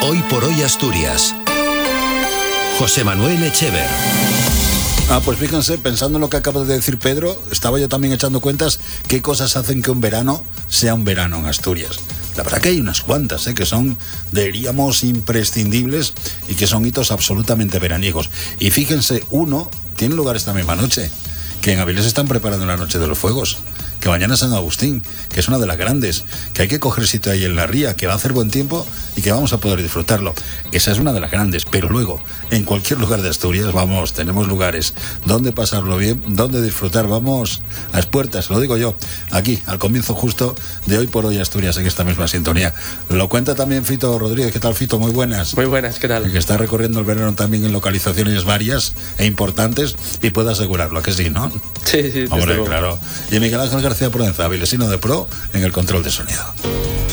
Hoy por hoy Asturias. José Manuel Echever. Pues fíjense, pensando en lo que acaba de decir Pedro, estaba yo también echando cuentas qué cosas hacen que un verano sea un verano en Asturias. La verdad que hay unas cuantas, que son, diríamos, imprescindibles y que son hitos absolutamente veraniegos. Y fíjense, uno tiene lugar esta misma noche, que en Avilés están preparando la Noche de los Fuegos, que mañana es San Agustín, que es una de las grandes, que hay que coger sitio ahí en la ría, que va a hacer buen tiempo y que vamos a poder disfrutarlo. Esa es una de las grandes, pero luego, en cualquier lugar de Asturias, vamos, tenemos lugares donde pasarlo bien, donde disfrutar, vamos a expuertas, lo digo yo, aquí, al comienzo justo de Hoy por Hoy Asturias, en esta misma sintonía. Lo cuenta también Fito Rodríguez. ¿Qué tal, Fito? Muy buenas. Muy buenas, ¿qué tal? Que está recorriendo el verano también en localizaciones varias e importantes y puede asegurarlo, ¿a que sí, no? Sí, hombre, claro. Y Miguel Ángel García Provenza, avilesino de Pro, en el control de sonido.